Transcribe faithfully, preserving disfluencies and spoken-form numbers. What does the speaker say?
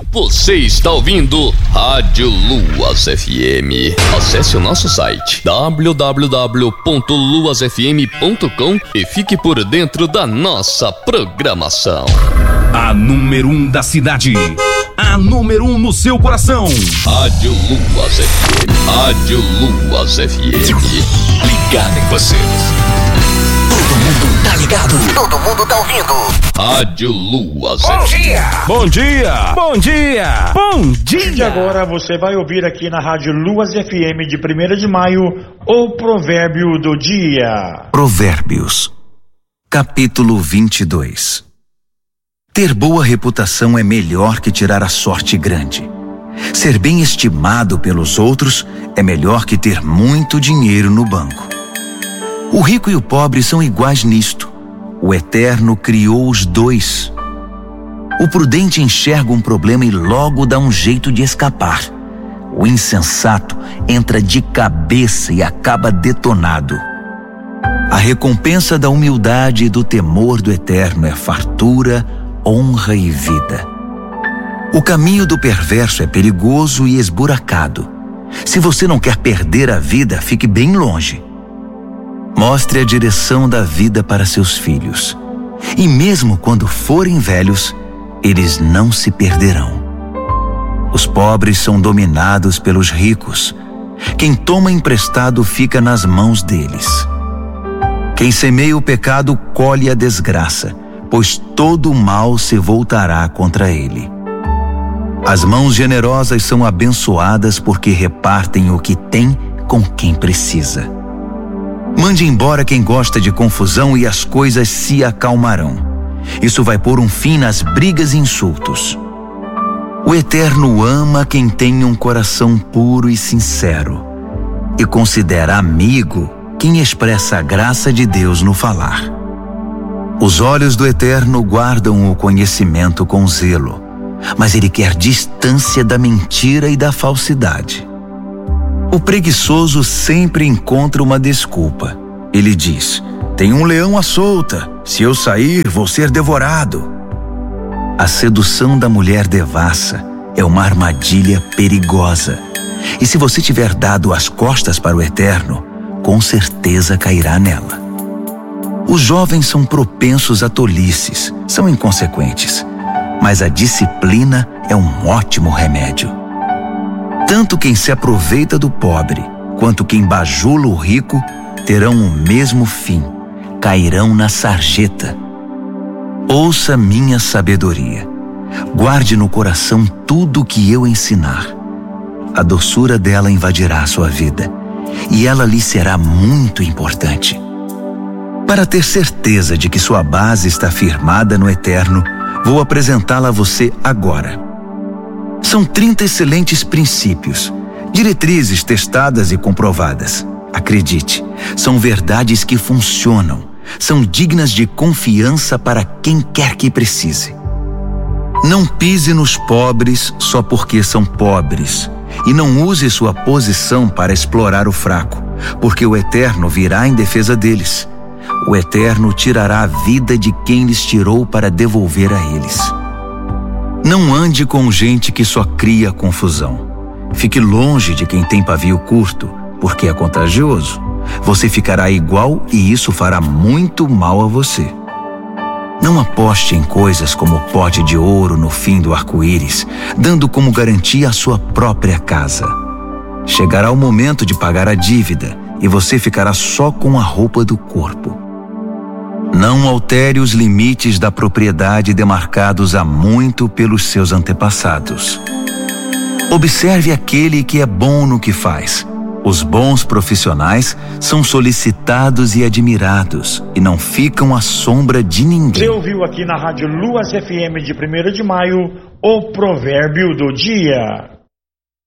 Você está ouvindo Rádio Luas F M. Acesse o nosso site w w w ponto luas f m ponto com e fique por dentro da nossa programação. A número um da cidade. A número um no seu coração. Rádio Luas F M. Rádio Luas F M. Ligado em você. Todo mundo tá ligado. Todo mundo tá ouvindo. Rádio Luas Bom F M. dia. Bom dia. Bom dia. Bom dia. E agora você vai ouvir aqui na Rádio Luas F M de primeiro de maio o provérbio do dia. Provérbios, capítulo vinte e dois. Ter boa reputação é melhor que tirar a sorte grande. Ser bem estimado pelos outros é melhor que ter muito dinheiro no banco. O rico e o pobre são iguais nisto. O Eterno criou os dois. O prudente enxerga um problema e logo dá um jeito de escapar. O insensato entra de cabeça e acaba detonado. A recompensa da humildade e do temor do Eterno é fartura, honra e vida. O caminho do perverso é perigoso e esburacado. Se você não quer perder a vida, fique bem longe. Mostre a direção da vida para seus filhos. E mesmo quando forem velhos, eles não se perderão. Os pobres são dominados pelos ricos. Quem toma emprestado fica nas mãos deles. Quem semeia o pecado colhe a desgraça, pois todo o mal se voltará contra ele. As mãos generosas são abençoadas porque repartem o que tem com quem precisa. Mande embora quem gosta de confusão e as coisas se acalmarão. Isso vai pôr um fim nas brigas e insultos. O Eterno ama quem tem um coração puro e sincero e considera amigo quem expressa a graça de Deus no falar. Os olhos do Eterno guardam o conhecimento com zelo, mas ele quer distância da mentira e da falsidade. O preguiçoso sempre encontra uma desculpa. Ele diz: tem um leão à solta, se eu sair vou ser devorado. A sedução da mulher devassa é uma armadilha perigosa. E se você tiver dado as costas para o Eterno, com certeza cairá nela. Os jovens são propensos a tolices, são inconsequentes, mas a disciplina é um ótimo remédio. Tanto quem se aproveita do pobre, quanto quem bajula o rico, terão o mesmo fim, cairão na sarjeta. Ouça minha sabedoria, guarde no coração tudo o que eu ensinar. A doçura dela invadirá a sua vida, e ela lhe será muito importante. Para ter certeza de que sua base está firmada no Eterno, vou apresentá-la a você agora. São trinta excelentes princípios, diretrizes testadas e comprovadas. Acredite, são verdades que funcionam, são dignas de confiança para quem quer que precise. Não pise nos pobres só porque são pobres, e não use sua posição para explorar o fraco, porque o Eterno virá em defesa deles. O Eterno tirará a vida de quem lhes tirou para devolver a eles. Não ande com gente que só cria confusão. Fique longe de quem tem pavio curto, porque é contagioso. Você ficará igual e isso fará muito mal a você. Não aposte em coisas como o pote de ouro no fim do arco-íris, dando como garantia a sua própria casa. Chegará o momento de pagar a dívida e você ficará só com a roupa do corpo. Não altere os limites da propriedade demarcados há muito pelos seus antepassados. Observe aquele que é bom no que faz. Os bons profissionais são solicitados e admirados e não ficam à sombra de ninguém. Você ouviu aqui na Rádio Luas F M de primeiro de maio o provérbio do dia.